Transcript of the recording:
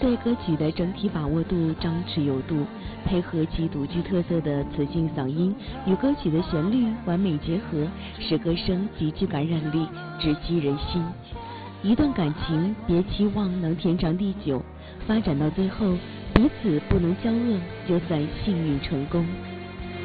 对歌曲的整体把握度张弛有度，配合其独具特色的磁性嗓音与歌曲的旋律完美结合，使歌声极具感染力，直击人心。一段感情别期望能天长地久，发展到最后彼此不能交恶，就算幸运成功。